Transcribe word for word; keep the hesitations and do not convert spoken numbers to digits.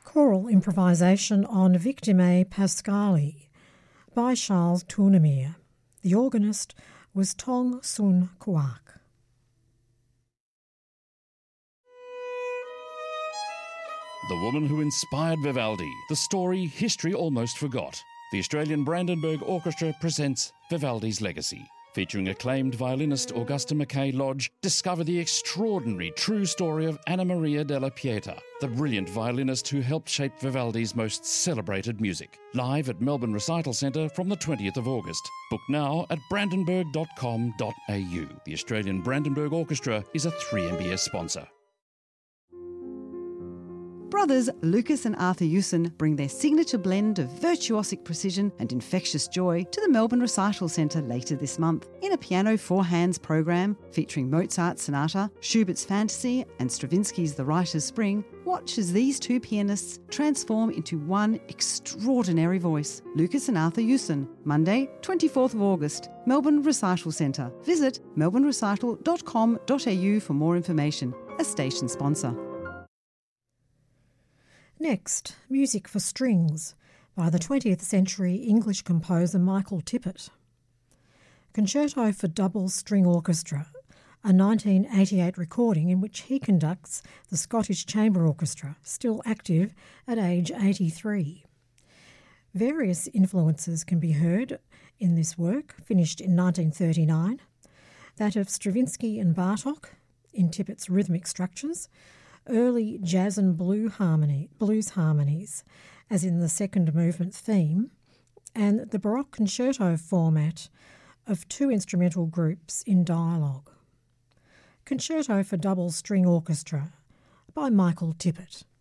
Choral improvisation on Victime Pascali by Charles Tournemire. The organist was Tong Sun Kuak. The woman who inspired Vivaldi. The story history almost forgot. The Australian Brandenburg Orchestra presents Vivaldi's Legacy. Featuring acclaimed violinist Augusta Mackay Lodge, discover the extraordinary true story of Anna Maria della Pieta, the brilliant violinist who helped shape Vivaldi's most celebrated music. Live at Melbourne Recital Centre from the twentieth of August. Book now at brandenburg dot com dot a u. The Australian Brandenburg Orchestra is a three M B S sponsor. Brothers Lucas and Arthur Hewson bring their signature blend of virtuosic precision and infectious joy to the Melbourne Recital Centre later this month in a piano four hands program featuring Mozart's Sonata, Schubert's Fantasy and Stravinsky's The Writer's Spring. Watch as these two pianists transform into one extraordinary voice. Lucas and Arthur Hewson, Monday, twenty-fourth of August, Melbourne Recital Centre. Visit melbourne recital dot com dot a u for more information. A station sponsor. Next, music for strings by the twentieth century English composer Michael Tippett. Concerto for Double String Orchestra, a nineteen eighty-eight recording in which he conducts the Scottish Chamber Orchestra, still active at age eighty-three. Various influences can be heard in this work, finished in nineteen thirty-nine, that of Stravinsky and Bartók in Tippett's rhythmic structures, early jazz and blue harmony, blues harmonies, as in the second movement theme, and the Baroque concerto format of two instrumental groups in dialogue. Concerto for Double String Orchestra by Michael Tippett.